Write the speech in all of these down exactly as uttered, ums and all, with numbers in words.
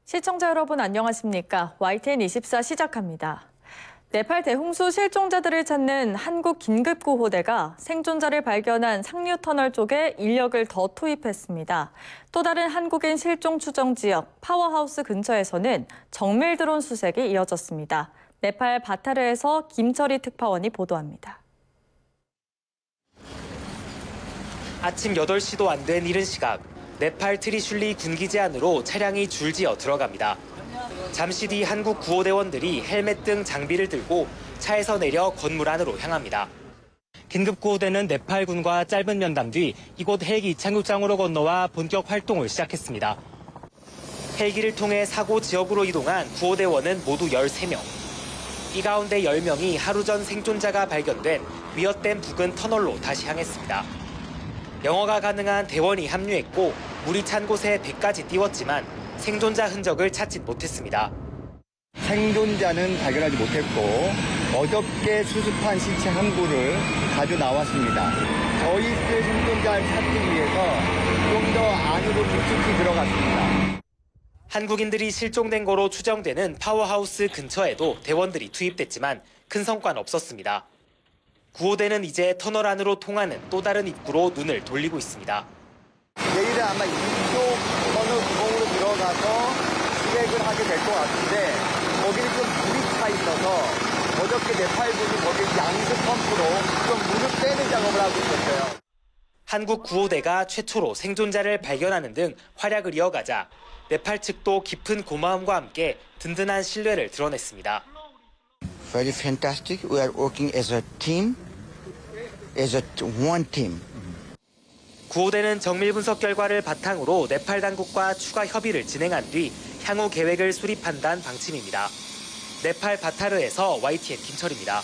시청자 여러분 안녕하십니까? 와이티엔 이십사 시작합니다. 네팔 대홍수 실종자들을 찾는 한국 긴급구호대가 생존자를 발견한 상류터널 쪽에 인력을 더 투입했습니다. 또 다른 한국인 실종 추정 지역 파워하우스 근처에서는 정밀 드론 수색이 이어졌습니다. 네팔 바타르에서 김철희 특파원이 보도합니다. 아침 여덟 시도 안 된 이른 시각, 네팔 트리슐리 군기지 안으로 차량이 줄지어 들어갑니다. 잠시 뒤 한국 구호대원들이 헬멧 등 장비를 들고 차에서 내려 건물 안으로 향합니다. 긴급구호대는 네팔군과 짧은 면담 뒤 이곳 헬기 이착륙장으로 건너와 본격 활동을 시작했습니다. 헬기를 통해 사고 지역으로 이동한 구호대원은 모두 열세 명. 이 가운데 열 명이 하루 전 생존자가 발견된 위엇댐 부근 터널로 다시 향했습니다. 영어가 가능한 대원이 합류했고 물이 찬 곳에 배까지 띄웠지만 생존자 흔적을 찾지 못했습니다. 생존자는 발견하지 못했고 어저께 수습한 시체 한 구를 가져 나왔습니다. 저희들 생존자를 찾기 위해서 좀 더 안으로 깊숙이 들어갔습니다. 한국인들이 실종된 거로 추정되는 파워하우스 근처에도 대원들이 투입됐지만 큰 성과는 없었습니다. 구호대는 이제 터널 안으로 통하는 또 다른 입구로 눈을 돌리고 있습니다. 내일은 아마 이쪽 터널 구멍으로 들어가서 수색을 하게 될 것 같은데 거기는 좀 물이 차 있어서 어저께 네팔군이 거기 양수 펌프로 좀 물을 빼는 작업을 하고 있었어요. 한국 구호대가 최초로 생존자를 발견하는 등 활약을 이어가자 네팔 측도 깊은 고마움과 함께 든든한 신뢰를 드러냈습니다. Very fantastic. We are working as a team, as a one team. 구호대는 정밀 분석 결과를 바탕으로 네팔 당국과 추가 협의를 진행한 뒤 향후 계획을 수립한다는 방침입니다. 네팔 바타르에서 와이티엔 김철입니다.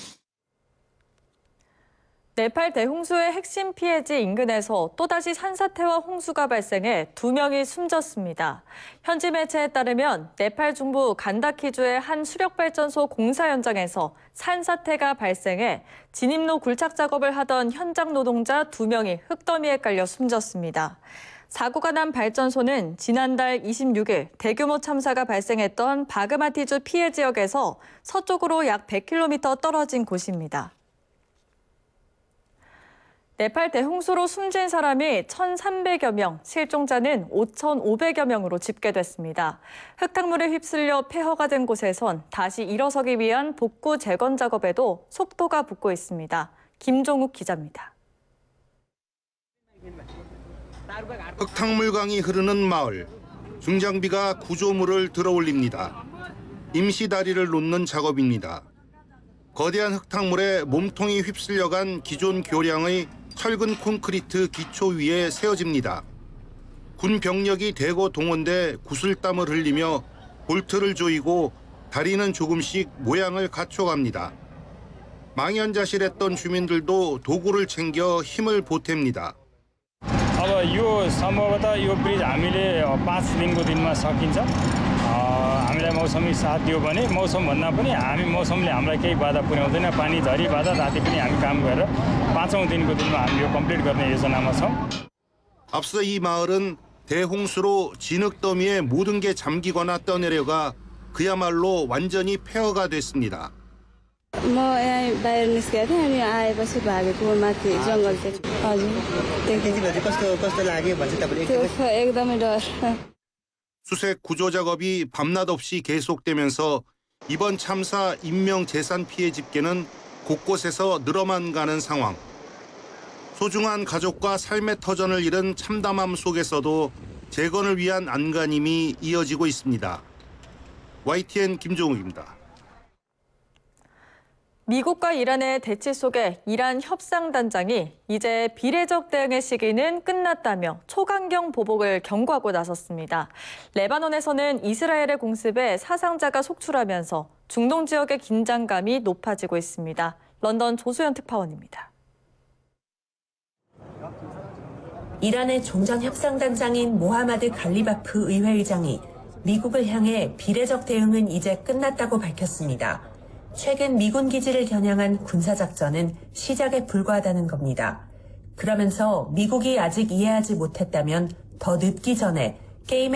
네팔 대홍수의 핵심 피해지 인근에서 또다시 산사태와 홍수가 발생해 두 명이 숨졌습니다. 현지 매체에 따르면 네팔 중부 간다키주의 한 수력발전소 공사 현장에서 산사태가 발생해 진입로 굴착 작업을 하던 현장 노동자 두 명이 흙더미에 깔려 숨졌습니다. 사고가 난 발전소는 지난달 이십육 일 대규모 참사가 발생했던 바그마티주 피해 지역에서 서쪽으로 약 백 킬로미터 떨어진 곳입니다. 네팔 대홍수로 숨진 사람이 천삼백여 명, 실종자는 오천오백여 명으로 집계됐습니다. 흙탕물에 휩쓸려 폐허가 된 곳에선 다시 일어서기 위한 복구 재건 작업에도 속도가 붙고 있습니다. 김종욱 기자입니다. 흙탕물강이 흐르는 마을, 중장비가 구조물을 들어올립니다. 임시 다리를 놓는 작업입니다. 거대한 흙탕물에 몸통이 휩쓸려간 기존 교량의 철근 콘크리트 기초 위에 세워집니다. 군 병력이 대거 동원돼 구슬땀을 흘리며 볼트를 조이고 다리는 조금씩 모양을 갖춰갑니다. 망연자실했던 주민들도 도구를 챙겨 힘을 보탭니다. अब यो सम्भवतः यो ब्रिज हामीले पाँच दिनको दिनमा सकिन्छ हामीलाई मौसमी साथ दियो भने मौसमभन्दा पनि हामी मौसमले हामीलाई केही बाधा पुर्याउँदैन पानी झरी बाधा राति पनि हामी काम गरेर पाँचौं दिनको दिनमा हामी यो कम्प्लिट गर्ने योजनामा छौं. 앞서 이 마을은 대홍수로 진흙더미에 모든 게 잠기거나 떠내려가 그야말로 완전히 폐허가 됐습니다. म यहाँ बाहिर निस्केको थिएँ अनि आएपछि भागेको माथि जङ्गल थियो. हजुर. त्यतिखेर कस्तो कस्तो लाग्यो भन्छ तपाईले? एकदमै डर. 수색 구조 작업이 밤낮 없이 계속되면서 이번 참사 인명 재산 피해 집계는 곳곳에서 늘어만 가는 상황. 소중한 가족과 삶의 터전을 잃은 참담함 속에서도 재건을 위한 안간힘이 이어지고 있습니다. 와이티엔 김종욱입니다. 미국과 이란의 대치 속에 이란 협상단장이 이제 비례적 대응의 시기는 끝났다며 초강경 보복을 경고하고 나섰습니다. 레바논에서는 이스라엘의 공습에 사상자가 속출하면서 중동 지역의 긴장감이 높아지고 있습니다. 런던 조수연 특파원입니다. 이란의 종전협상단장인 모하마드 갈리바프 의회의장이 미국을 향해 비례적 대응은 이제 끝났다고 밝혔습니다. 최근 미군 기지를 겨냥한 군사작전은 시작에 불과하다는 겁니다. 그러면서 미국이 아직 이해하지 못했다면 더 늦기 전에 게임에